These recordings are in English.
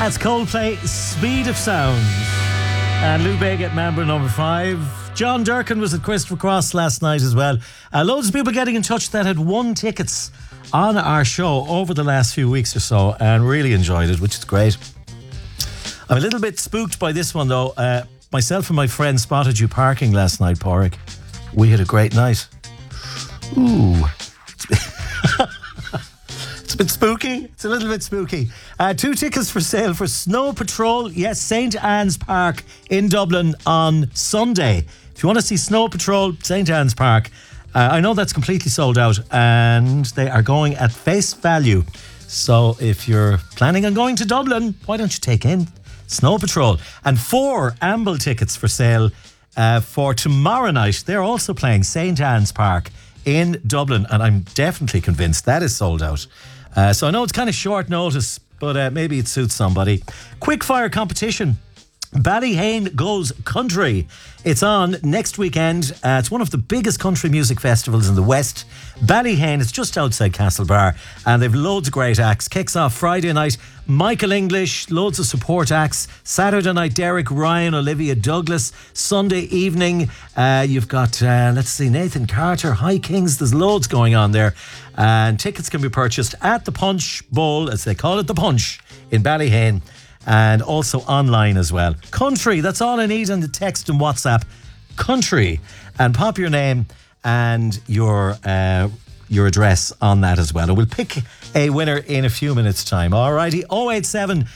That's Coldplay, Speed of Sound. And Lou Bega at member number 5. John Durkin was at Christopher Cross last night as well. Loads of people getting in touch that had won tickets on our show over the last few weeks or so and really enjoyed it, which is great. I'm a little bit spooked by this one though. Myself and my friend spotted you parking last night, Pádraig. We had a great night. Ooh. It's a bit spooky. It's a little bit spooky. 2 tickets for sale for Snow Patrol. Yes, St. Anne's Park in Dublin on Sunday. If you want to see Snow Patrol, St. Anne's Park, I know that's completely sold out and they are going at face value. So if you're planning on going to Dublin, why don't you take in Snow Patrol? And 4 Amble tickets for sale for tomorrow night. They're also playing St. Anne's Park in Dublin, and I'm definitely convinced that is sold out. So I know it's kind of short notice, but maybe it suits somebody. Quickfire competition. Ballyhane Goes Country. It's on next weekend. It's one of the biggest country music festivals in the West. Ballyhane, it's just outside Castlebar, and they've loads of great acts. Kicks off Friday night, Michael English, loads of support acts. Saturday night, Derek Ryan, Olivia Douglas. Sunday evening, you've got, Nathan Carter, High Kings. There's loads going on there. And tickets can be purchased at the Punch Bowl, as they call it, the Punch, in Ballyhane. And also online as well. Country, that's all I need on the text and WhatsApp. Country. And pop your name and your address on that as well. And we'll pick a winner in a few minutes' time. Alrighty, 087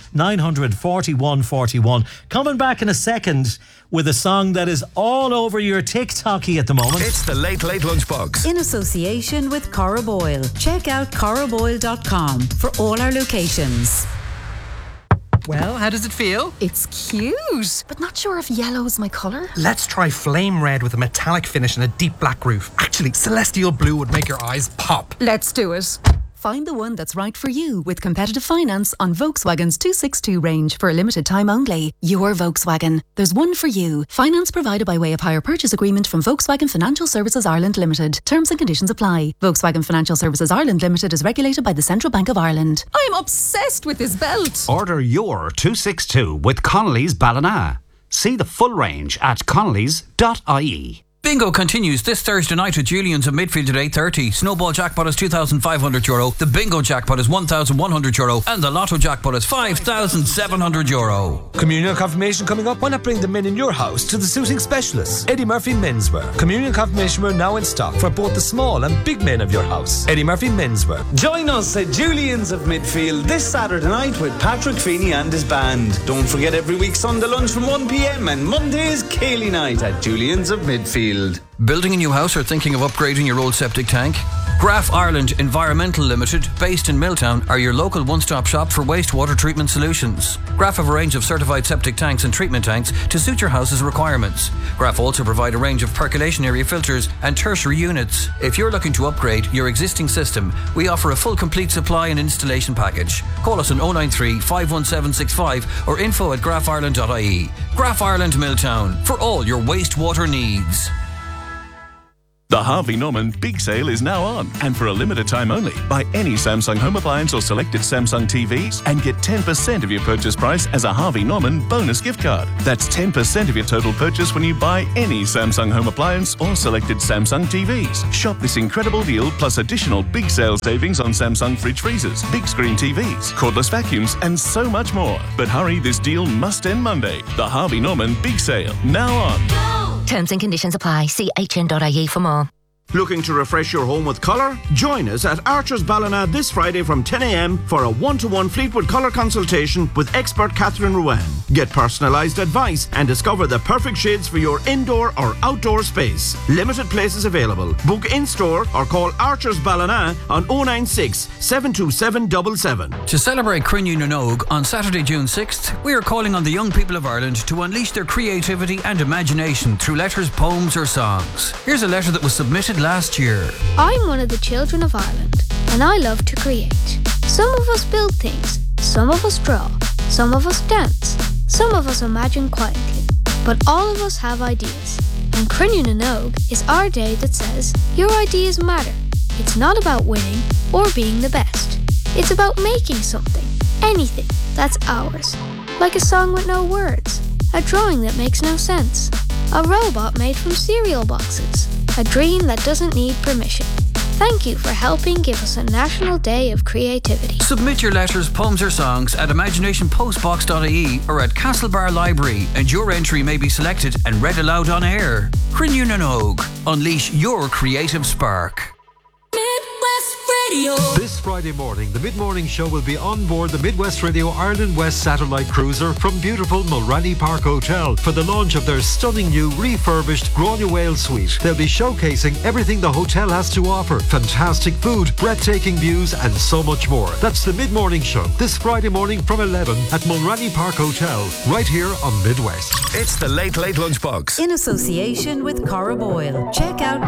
941 41. Coming back in a second with a song that is all over your TikToky at the moment. It's the Late Late Lunchbox. In association with Cora Boyle. Check out coraboyle.com for all our locations. Well, how does it feel? It's cute, but not sure if yellow is my colour. Let's try flame red with a metallic finish and a deep black roof. Actually, celestial blue would make your eyes pop. Let's do it. Find the one that's right for you with competitive finance on Volkswagen's 262 range for a limited time only. Your Volkswagen. There's one for you. Finance provided by way of hire purchase agreement from Volkswagen Financial Services Ireland Limited. Terms and conditions apply. Volkswagen Financial Services Ireland Limited is regulated by the Central Bank of Ireland. I'm obsessed with this belt. Order your 262 with Connolly's Ballina. See the full range at connolly's.ie. Bingo continues this Thursday night at Julian's at midfield at 8:30. Snowball jackpot is €2,500. The bingo jackpot is €1,100. And the lotto jackpot is €5,700. Communion confirmation coming up. Why not bring the men in your house to the suiting specialists? Eddie Murphy Menswear. Communion confirmation wear now in stock for both the small and big men of your house. Eddie Murphy Menswear. Join us at Julian's of Midfield this Saturday night with Patrick Feeney and his band. Don't forget every week Sunday lunch from 1 p.m. and Mondays Cayley night at Julian's of Midfield. Building a new house or thinking of upgrading your old septic tank? Graf Ireland Environmental Limited, based in Milltown, are your local one-stop shop for wastewater treatment solutions. Graf have a range of certified septic tanks and treatment tanks to suit your house's requirements. Graf also provide a range of percolation area filters and tertiary units. If you're looking to upgrade your existing system, we offer a full complete supply and installation package. Call us on 093 51765 or info@grafireland.ie. Graf Ireland Milltown, for all your wastewater needs. The Harvey Norman Big Sale is now on, and for a limited time only. Buy any Samsung home appliance or selected Samsung TVs and get 10% of your purchase price as a Harvey Norman bonus gift card. That's 10% of your total purchase when you buy any Samsung home appliance or selected Samsung TVs. Shop this incredible deal plus additional big sale savings on Samsung fridge freezers, big screen TVs, cordless vacuums, and so much more. But hurry, this deal must end Monday. The Harvey Norman Big Sale, now on. Terms and conditions apply. See hn.ie for more. Looking to refresh your home with colour? Join us at Archer's Ballina this Friday from 10 a.m. for a one-to-one Fleetwood colour consultation with expert Catherine Ruan. Get personalised advice and discover the perfect shades for your indoor or outdoor space. Limited places available. Book in-store or call Archer's Ballina on 096 727 77. To celebrate Crinne na Nóg on Saturday, June 6th, we are calling on the young people of Ireland to unleash their creativity and imagination through letters, poems or songs. Here's a letter that was submitted last year. I'm one of the children of Ireland and I love to create. Some of us build things, some of us draw, some of us dance, some of us imagine quietly, but all of us have ideas. And Crinne na Nóg is our day that says your ideas matter. It's not about winning or being the best. It's about making something, anything, that's ours. Like a song with no words, a drawing that makes no sense, a robot made from cereal boxes, a dream that doesn't need permission. Thank you for helping give us a National Day of Creativity. Submit your letters, poems or songs at imaginationpostbox.ie or at Castlebar Library and your entry may be selected and read aloud on air. Crinne na Nog. Unleash your creative spark. This Friday morning, the Mid-Morning Show will be on board the Midwest Radio Ireland West Satellite Cruiser from beautiful Mulranny Park Hotel for the launch of their stunning new refurbished Grania Whale suite. They'll be showcasing everything the hotel has to offer. Fantastic food, breathtaking views and so much more. That's the Mid-Morning Show this Friday morning from 11 at Mulranny Park Hotel, right here on Midwest. It's the Late Late Lunchbox. In association with Cara Boyle. Check out